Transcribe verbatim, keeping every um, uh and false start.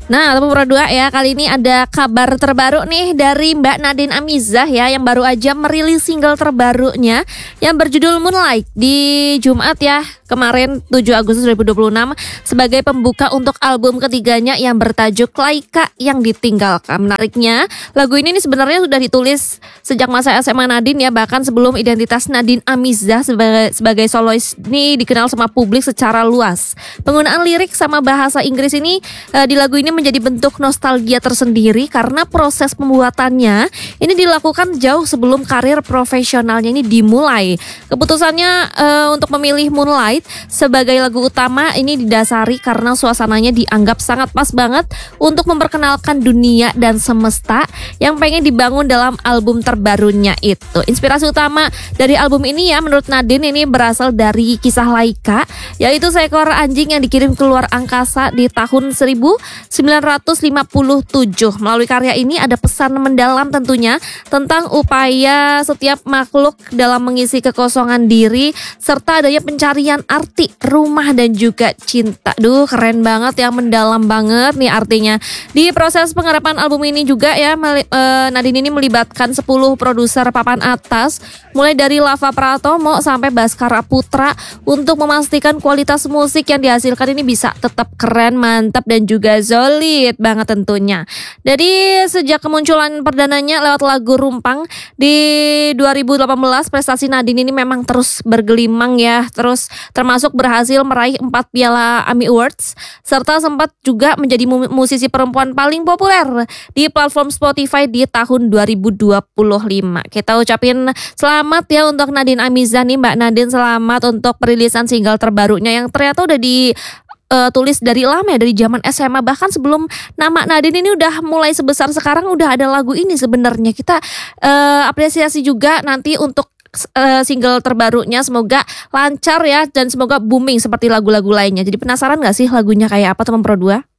Nah, Teman Pro dua ya, kali ini ada kabar terbaru nih dari Mbak Nadine Amizah ya, yang baru aja merilis single terbarunya yang berjudul Moonlight di Jumat ya, kemarin tujuh Agustus dua ribu dua puluh enam sebagai pembuka untuk album ketiganya yang bertajuk Laika yang Ditinggalkan. Menariknya, lagu ini nih sebenarnya sudah ditulis sejak masa S M A Nadine ya, bahkan sebelum identitas Nadine Amizah sebagai sebagai solois ini dikenal sama publik secara luas. Penggunaan lirik sama bahasa Inggris ini uh, di lagu ini menjadi bentuk nostalgia tersendiri karena proses pembuatannya ini dilakukan jauh sebelum karir profesionalnya ini dimulai. Keputusannya uh, untuk memilih Moonlight sebagai lagu utama ini didasari karena suasananya dianggap sangat pas banget untuk memperkenalkan dunia dan semesta yang pengen dibangun dalam album terbarunya itu. Inspirasi utama dari album ini ya, menurut Nadine ini berasal dari kisah Laika, yaitu seekor anjing yang dikirim keluar angkasa di tahun seribu sembilan ratus lima puluh tujuh. Melalui karya ini ada pesan mendalam tentunya tentang upaya setiap makhluk dalam mengisi kekosongan diri serta adanya pencarian arti, rumah dan juga cinta. Duh, keren banget ya, mendalam banget nih artinya. Di proses penggarapan album ini juga ya, Nadine ini melibatkan sepuluh produser papan atas mulai dari Lava Pratomo sampai Baskara Putra untuk memastikan kualitas musik yang dihasilkan ini bisa tetap keren, mantap dan juga solid banget tentunya. Jadi sejak kemunculan perdananya lewat lagu Rumpang di dua ribu delapan belas, prestasi Nadine ini memang terus bergelimang ya, terus termasuk berhasil meraih empat piala AMI Awards serta sempat juga menjadi musisi perempuan paling populer di platform Spotify di tahun dua ribu dua puluh lima. Kita ucapin selamat ya untuk Nadine Amizah nih, Mbak Nadine, selamat untuk perilisan single terbarunya yang ternyata udah di Uh, tulis dari lama ya, dari zaman S M A, bahkan sebelum nama Nadine ini udah mulai sebesar sekarang udah ada lagu ini sebenarnya. Kita uh, apresiasi juga nanti untuk uh, single terbarunya, semoga lancar ya dan semoga booming seperti lagu-lagu lainnya. Jadi penasaran gak sih lagunya kayak apa, Teman Pro dua?